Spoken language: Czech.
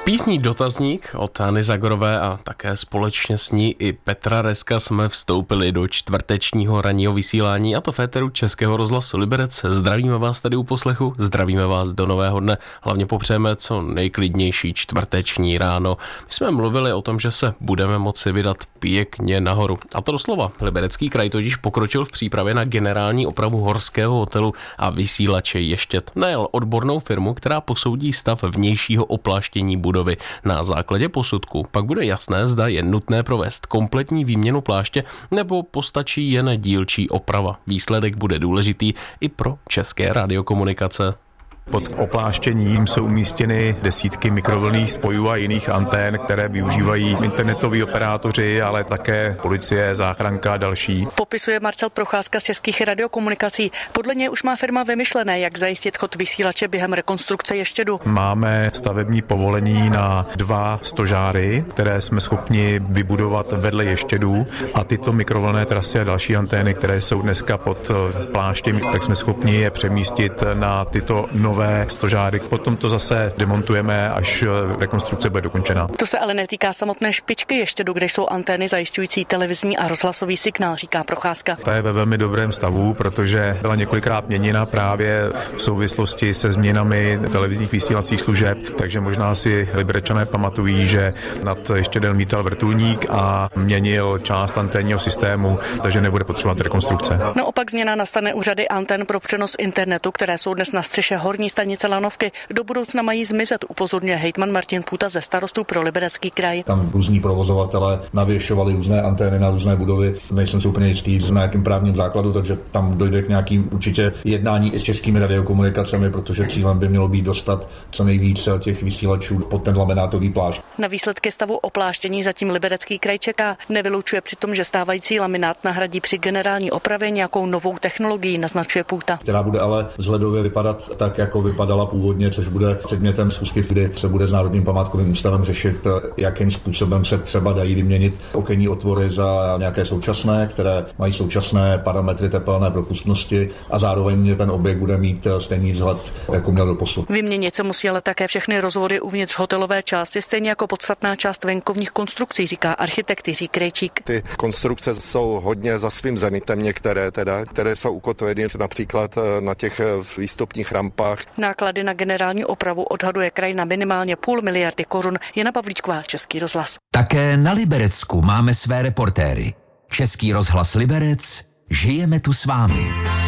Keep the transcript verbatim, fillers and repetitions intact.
Písní Dotazník od Hany Zagorové a také společně s ní i Petra Reska jsme vstoupili do čtvrtečního ranního vysílání, a to v éteru Českého rozhlasu Liberec. Zdravíme vás tady u poslechu, zdravíme vás do nového dne, hlavně popřejeme co nejklidnější čtvrteční ráno. My jsme mluvili o tom, že se budeme moci vydat pěkně nahoru. A to doslova. Liberecký kraj totiž pokročil v přípravě na generální opravu horského hotelu a vysílače Ještěd. Najel odbornou firmu, která posoudí stav vnějšího opláštění budovy. Na základě posudku pak bude jasné, zda je nutné provést kompletní výměnu pláště nebo postačí jen dílčí oprava. Výsledek bude důležitý i pro České radiokomunikace. Pod opláštěním jsou umístěny desítky mikrovlnných spojů a jiných antén, které využívají internetoví operátoři, ale také policie, záchranka a další. Popisuje Marcel Procházka z Českých radiokomunikací. Podle něj už má firma vymyšlené, jak zajistit chod vysílače během rekonstrukce Ještědu. Máme stavební povolení na dva stožáry, které jsme schopni vybudovat vedle Ještědů, a tyto mikrovlnné trasy a další antény, které jsou dneska pod pláštěm, tak jsme schopni je přemístit na tyto nové stožáry. Potom to zase demontujeme, až rekonstrukce bude dokončena. To se ale netýká samotné špičky Ještědu, kde jsou antény zajišťující televizní a rozhlasový signál, říká Procházka. Ta je ve velmi dobrém stavu, protože byla několikrát měněna právě v souvislosti se změnami televizních vysílacích služeb, takže možná si Liberečané pamatují, že nad Ještědem lítal vrtulník a měnil část anténního systému, takže nebude potřebovat rekonstrukce. Naopak změna nastane u řady antén pro přenos internetu, které jsou dnes na střeše horní stanice Lanovky. Do budoucna mají zmizet, upozorňuje hejtman Martin Půta ze Starostů pro Liberecký kraj. Tam různí provozovatelé navěšovali různé antény na různé budovy. Nejsem si úplně jistý, na jakým právním základu, takže tam dojde k nějakým určitě jednání i s českými radiokomunikacemi, protože cílem by mělo být dostat co nejvíce těch vysílačů pod ten laminátový plášť. Na výsledky stavu opláštění zatím Liberecký kraj čeká. Nevylučuje přitom, že stávající laminát nahradí při generální opravě nějakou novou technologií, naznačuje Půta. Která bude ale vzhledově vypadat tak, jako vypadala původně, což bude předmětem schůzky, kdy se bude s Národním památkovým ústavem řešit, jakým způsobem se třeba dají vyměnit okenní otvory za nějaké současné, které mají současné parametry tepelné propustnosti, a zároveň ten objekt bude mít stejný vzhled, jako měl doposud. Vyměnit se musí ale také všechny rozvody uvnitř hotelové části, stejně jako podstatná část venkovních konstrukcí, říká architekt Jiří Krejčík. Ty konstrukce jsou hodně za svým zenitem, některé teda, které jsou ukotveny například na těch výstupních rampách. Náklady na generální opravu odhaduje kraj na minimálně půl miliardy korun. Jana Pavlíčková, Český rozhlas. Také na Liberecku máme své reportéry. Český rozhlas Liberec, žijeme tu s vámi.